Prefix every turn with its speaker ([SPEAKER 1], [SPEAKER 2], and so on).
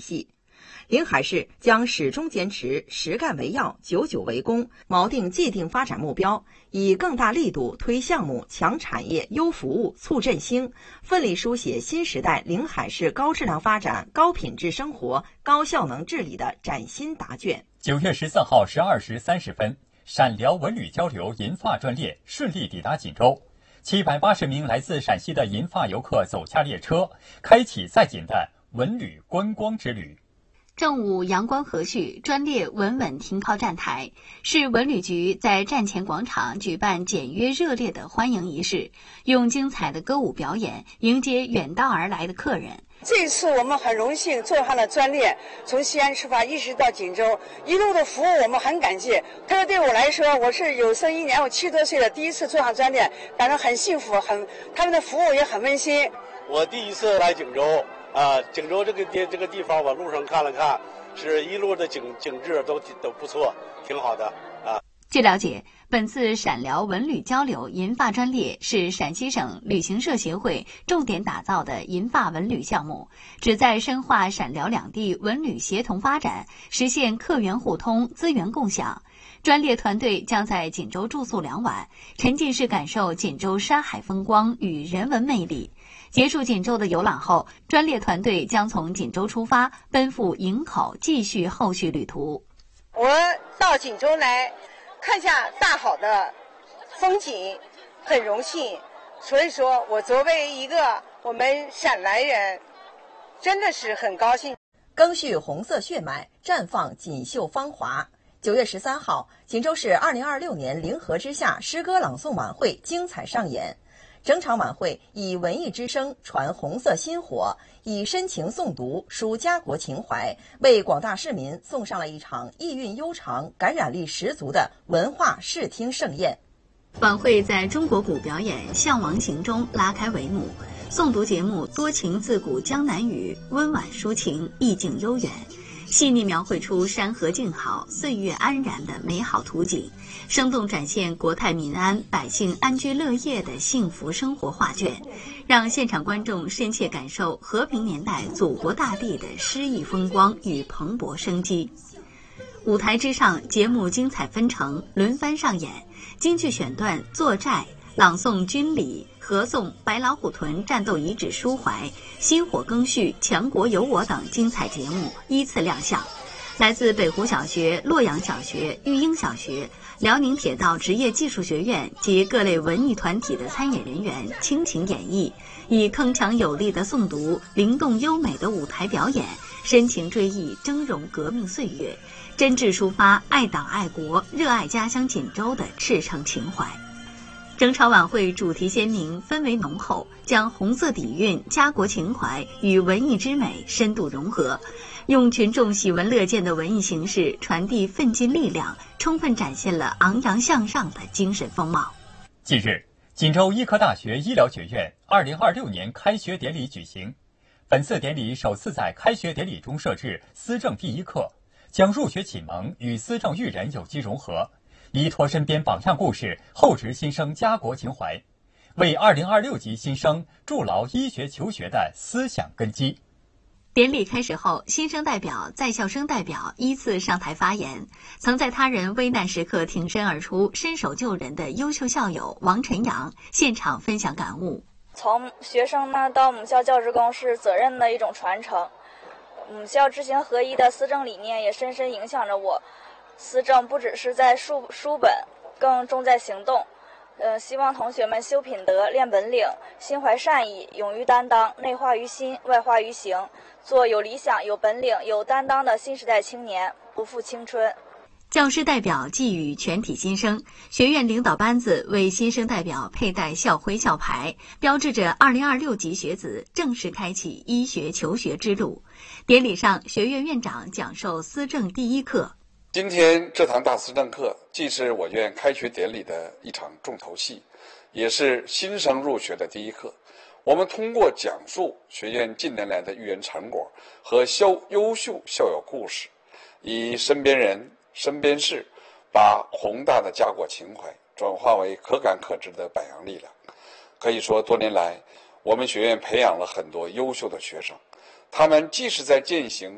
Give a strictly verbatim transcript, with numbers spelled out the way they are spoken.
[SPEAKER 1] 系。临海市将始终坚持实干为要、久久为功，锚定既定发展目标，以更大力度推项目、强产业、优服务、促振兴，奋力书写新时代临海市高质量发展、高品质生活、高效能治理的崭新答卷。
[SPEAKER 2] 九月十四号十二时三十分，陕辽文旅交流银发专列顺利抵达锦州，七百八十名来自陕西的银发游客走下列车，开启在锦的文旅观光之旅。
[SPEAKER 3] 正午阳光和煦，专列稳稳停靠站台。市文旅局在站前广场举办简约热烈的欢迎仪式，用精彩的歌舞表演迎接远道而来的客人。
[SPEAKER 4] 这次我们很荣幸坐上了专列，从西安出发一直到锦州，一路的服务我们很感谢。特别对我来说，我是有生一年，我七十多岁了，第一次坐上专列，感到很幸福，很他们的服务也很温馨。
[SPEAKER 5] 我第一次来锦州。啊，锦州这个地这个地方，我路上看了看，是一路的景景致都都不错，挺好的啊。
[SPEAKER 3] 据了解，本次陕辽文旅交流银发专列是陕西省旅行社协会重点打造的银发文旅项目，旨在深化陕辽两地文旅协同发展，实现客源互通、资源共享。专列团队将在锦州住宿两晚，沉浸式感受锦州山海风光与人文魅力。结束锦州的游览后，专列团队将从锦州出发，奔赴营口，继续后续旅途。
[SPEAKER 4] 我到锦州来看下大好的风景，很荣幸。所以说我作为一个我们陕南人，真的是很高兴。
[SPEAKER 1] 赓续红色血脉，绽放锦绣芳华。九月十三号，锦州市二零二六年灵河之夏诗歌朗诵晚会精彩上演。整场晚会以文艺之声传红色薪火，以深情诵读抒家国情怀，为广大市民送上了一场意蕴悠长、感染力十足的文化视听盛宴。
[SPEAKER 3] 晚会在中国鼓表演《向王行》中拉开帷幕，诵读节目多情自古江南语，温婉抒情，意境悠远，细腻描绘出山河静好、岁月安然的美好图景，生动展现国泰民安、百姓安居乐业的幸福生活画卷，让现场观众深切感受和平年代祖国大地的诗意风光与蓬勃生机。舞台之上，节目精彩纷呈，轮番上演，京剧选段作寨、朗诵军礼、合颂白老虎屯战斗遗址抒怀、薪火更续、强国有我等精彩节目依次亮相。来自北湖小学、洛阳小学、育英小学、辽宁铁道职业技术学院及各类文艺团体的参演人员倾情演绎，以铿锵有力的诵读、灵动优美的舞台表演，深情追忆峥嵘革命岁月，真挚抒发爱党爱国、热爱家乡锦州的赤诚情怀。整场晚会主题鲜明，氛围浓厚，将红色底蕴、家国情怀与文艺之美深度融合，用群众喜闻乐见的文艺形式传递奋进力量，充分展现了昂扬向上的精神风貌。
[SPEAKER 2] 近日，锦州医科大学医疗学院二零二六年开学典礼举行。本次典礼首次在开学典礼中设置思政第一课，将入学启蒙与思政育人有机融合，依托身边榜样故事，厚植新生家国情怀，为二零二六级新生筑牢医学求学的思想根基。
[SPEAKER 3] 典礼开始后，新生代表、在校生代表依次上台发言。曾在他人危难时刻挺身而出、伸手救人的优秀校友王晨阳现场分享感悟。
[SPEAKER 6] 从学生呢到母校教职工是责任的一种传承，母校知行合一的思政理念也深深影响着我。思政不只是在书书本，更重在行动。呃，希望同学们修品德、练本领，心怀善意，勇于担当，内化于心，外化于行，做有理想、有本领、有担当的新时代青年，不负青春。
[SPEAKER 3] 教师代表寄语全体新生，学院领导班子为新生代表佩戴校徽校牌，标志着二零二六级学子正式开启医学求学之路。典礼上，学院院长讲授思政第一课。
[SPEAKER 7] 今天这堂大思政课既是我院开学典礼的一场重头戏，也是新生入学的第一课。我们通过讲述学院近年来的育人成果和校优秀校友故事，以身边人、身边事，把宏大的家国情怀转化为可感可知的百样力量。可以说，多年来我们学院培养了很多优秀的学生，他们既是在践行